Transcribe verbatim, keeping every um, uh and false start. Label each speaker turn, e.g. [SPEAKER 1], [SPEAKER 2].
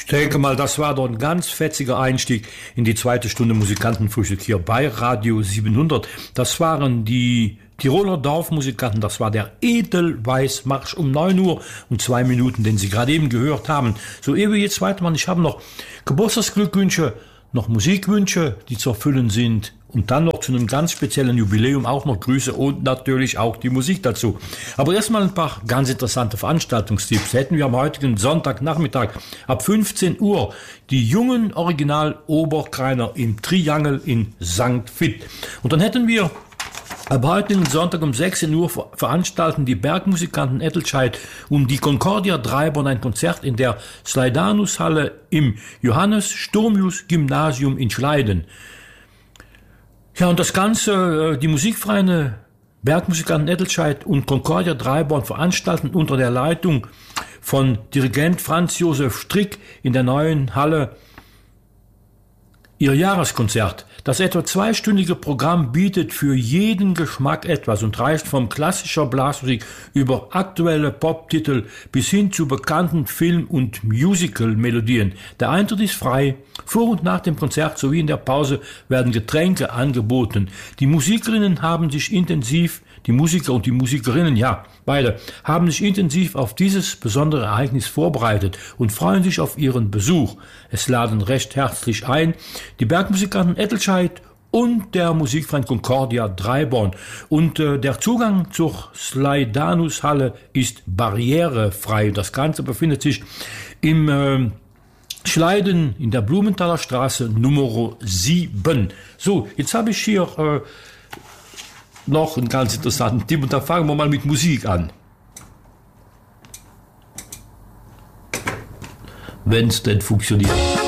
[SPEAKER 1] Ich denke mal, das war doch ein ganz fetziger Einstieg in die zweite Stunde Musikantenfrühstück hier bei Radio siebenhundert. Das waren die Tiroler Dorfmusikanten, das war der Edelweißmarsch um neun Uhr und zwei Minuten, den Sie gerade eben gehört haben. So, ehe wir jetzt weitermachen, ich habe noch Geburtstagsglückwünsche, noch Musikwünsche, die zu erfüllen sind und dann noch zu einem ganz speziellen Jubiläum auch noch Grüße und natürlich auch die Musik dazu. Aber erstmal ein paar ganz interessante Veranstaltungstipps. Hätten wir am heutigen Sonntagnachmittag ab fünfzehn Uhr die jungen Original Oberkreiner im Triangel in Sankt Vith. Und dann hätten wir ab heutigen Sonntag um sechzehn Uhr veranstalten die Bergmusikanten Ettelscheid und die Concordia Dreiborn ein Konzert in der Sleidanushalle im Johannes Sturmius Gymnasium in Schleiden. Ja, und das Ganze, die musikfreien Bergmusikanten Ettelscheid und Concordia Dreiborn veranstalten unter der Leitung von Dirigent Franz Josef Strick in der neuen Halle ihr Jahreskonzert. Das etwa zweistündige Programm bietet für jeden Geschmack etwas und reicht vom klassischer Blasmusik über aktuelle Pop-Titel bis hin zu bekannten Film- und Musical-Melodien. Der Eintritt ist frei. Vor und nach dem Konzert sowie in der Pause werden Getränke angeboten. Die Musikerinnen haben sich intensiv, die Musiker und die Musikerinnen, ja, beide, haben sich intensiv auf dieses besondere Ereignis vorbereitet und freuen sich auf ihren Besuch. Es laden recht herzlich ein die Bergmusikanten Ettelscheid und der Musikverein Concordia Dreiborn. Und äh, der Zugang zur Sleidanushalle ist barrierefrei. Das Ganze befindet sich im äh, Schleiden in der Blumenthaler Straße Nummer sieben. So, jetzt habe ich hier äh, noch einen ganz interessanten Tipp und da fangen wir mal mit Musik an. Wenn es denn funktioniert.